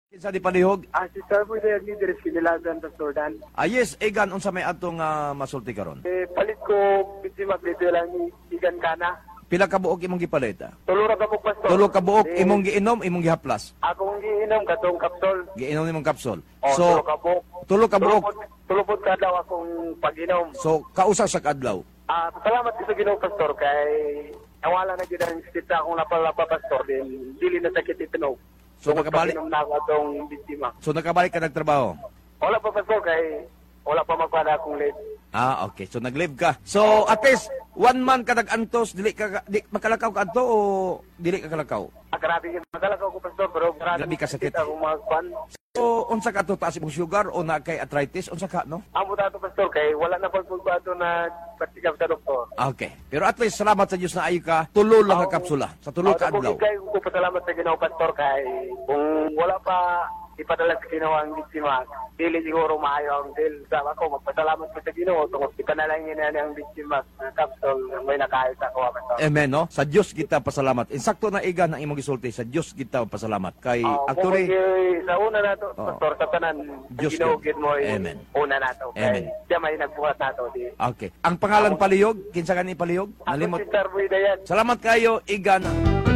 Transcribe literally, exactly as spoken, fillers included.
Kinsa di palihog? Ah, si Sir Boy Dayag ni Deres Kinilagan, Pastor Dan. Ah, yes, Egan, unsa may atong ah, masulti karon? Eh, palit ko, bitimak dito lang ni Igan Kana. Pila ka buok imong gipalita? Tulura ka po, Pastor. Tulo ka buok Eh, imong giinom, imong gihaplas. Akong giinom, katong kapsol. Giinom nimong kapsul. O, So, tulo ka po. tulo ka buok. Tulupod ka daw akong pag-inom. So, kausa sa kadlaw. Ah, salamat ko sa Ginoo, Pastor, kay nawala na gid ang sita akong lapalapa, Pastor, din dili na sakit itinog. So, Tungod nakabalik- pag-inom na ako atong biktima. So, nakabalik ka nagtrabaho. Wala pa, Pastor, kay wala pa magpada akong late. Ah, okay. So, nag-live ka. So, at least, one month ka nag-antos, dili ka, di, makalakaw ka anto o dili ka kalakaw? Ah, grabe yung magalakaw ko, Pastor, pero Grabe ka sakit. akong mga kwan. So, unsa ka to, taas imong sugar o na kay arthritis? Unsa ka, no? Amo dato, Pastor, kay wala na pagpagbato na patikap sa doktor. Okay. Pero at least, salamat sa Diyos na ayo ka, tulo lang ka kapsula. Sa tulo ka adlaw. Kay ko pasalamat sa Ginoo, Pastor, kay kung wala pa ipadala sa Ginoo ang biktima, dili siguro maayo ang deal. Sa ako, magpasalamat ko sa Ginoo, tungkol ipanalangin na ang biktima sa kapsul, may nakahit ako, Pastor. Amen, no? Sa Diyos kita pasalamat. Insakto na iga na imong gisulti, sa Diyos kita pasalamat. Kay, Oh, actually, kung sa una na to, Oh. Pastor, sa tanan, Diyos Ginoo yun. gid mo yung Amen. una na to. Amen. Kay siya may nagbuhat na to. Di. okay. Ang pangalan palihog, kinsa ka ni palihog? Ako Nalimot. si Sir Boy Dayan. Salamat kayo, iga na.